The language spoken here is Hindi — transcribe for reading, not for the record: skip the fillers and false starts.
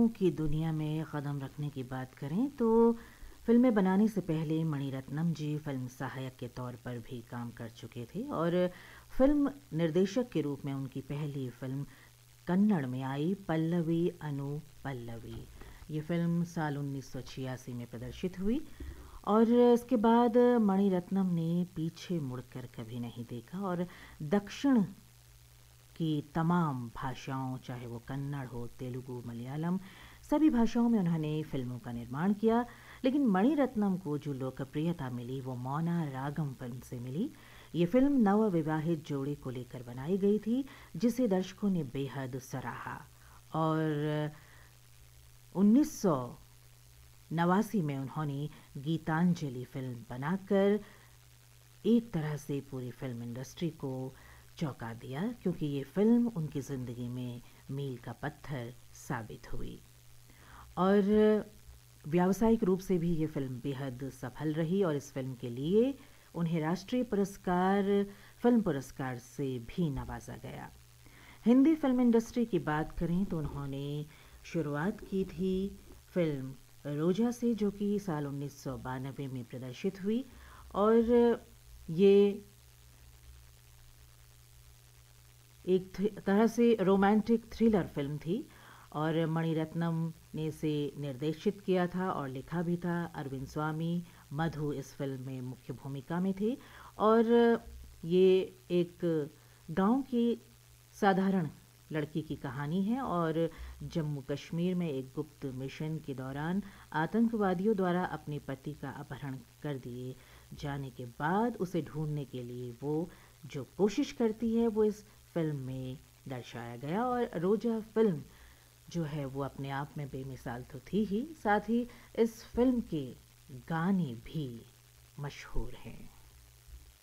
फ़िल्मों की दुनिया में कदम रखने की बात करें तो फ़िल्में बनाने से पहले मणिरत्नम जी फ़िल्म सहायक के तौर पर भी काम कर चुके थे और फ़िल्म निर्देशक के रूप में उनकी पहली फ़िल्म कन्नड़ में आई पल्लवी अनु पल्लवी। ये फ़िल्म साल 1986 में प्रदर्शित हुई और इसके बाद मणिरत्नम ने पीछे मुड़कर कभी नहीं देखा और दक्षिण की तमाम भाषाओं, चाहे वो कन्नड़ हो, तेलुगु, मलयालम, सभी भाषाओं में उन्होंने फ़िल्मों का निर्माण किया। लेकिन मणिरत्नम को जो लोकप्रियता मिली वो मौना रागम फ़िल्म से मिली। ये फ़िल्म नवविवाहित जोड़े को लेकर बनाई गई थी, जिसे दर्शकों ने बेहद सराहा और 1989 में उन्होंने गीतांजलि फ़िल्म बनाकर एक तरह से पूरी फ़िल्म इंडस्ट्री को चौंका दिया, क्योंकि ये फ़िल्म उनकी ज़िंदगी में मील का पत्थर साबित हुई और व्यावसायिक रूप से भी ये फ़िल्म बेहद सफल रही और इस फ़िल्म के लिए उन्हें राष्ट्रीय पुरस्कार, फ़िल्म पुरस्कार से भी नवाजा गया। हिंदी फ़िल्म इंडस्ट्री की बात करें तो उन्होंने शुरुआत की थी फ़िल्म रोजा से, जो कि साल 1992 में प्रदर्शित हुई और ये एक तरह से रोमांटिक थ्रिलर फिल्म थी और मणिरत्नम ने इसे निर्देशित किया था और लिखा भी था। अरविंद स्वामी, मधु इस फिल्म में मुख्य भूमिका में थे और ये एक गांव की साधारण लड़की की कहानी है और जम्मू कश्मीर में एक गुप्त मिशन के दौरान आतंकवादियों द्वारा अपने पति का अपहरण कर दिए जाने के बाद उसे ढूंढने के लिए वो जो कोशिश करती है वो इस फिल्म में दर्शाया गया। और रोजा फिल्म जो है वो अपने आप में बेमिसाल तो थी ही, साथ ही इस फिल्म के गाने भी मशहूर हैं।